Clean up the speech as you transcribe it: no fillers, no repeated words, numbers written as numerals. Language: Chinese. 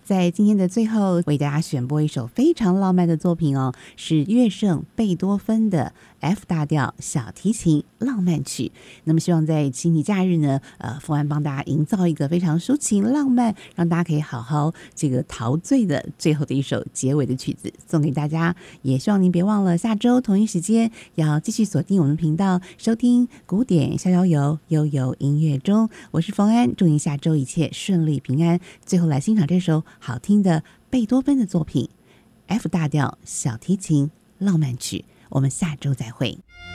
在今天的最后，为大家选播一首非常浪漫的作品哦，是乐圣贝多芬的 F 大调小提琴浪漫曲。那么希望在星期假日呢，凤安帮大家营造一个非常抒情浪漫，让大家可以好好这个陶醉的最后的一首结尾的曲子送给大家。也希望您别忘了下周同一时间要继续锁定我们频道，收听古典逍遥游，悠游音乐中。我是冯安，祝您下周一切顺利平安。最后来欣赏这首好听的贝多芬的作品 F 大调小提琴浪漫曲，我们下周再会。